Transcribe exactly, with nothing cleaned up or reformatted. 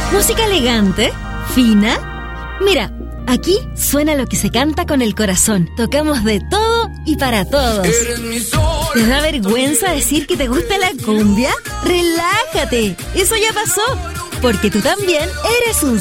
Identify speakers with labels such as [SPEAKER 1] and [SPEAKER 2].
[SPEAKER 1] Música elegante, fina. Mira, aquí suena lo que se canta con el corazón. Tocamos de todo y para todos. ¿Te da vergüenza decir que te gusta la cumbia? ¡Relájate! Eso ya pasó, porque tú también eres un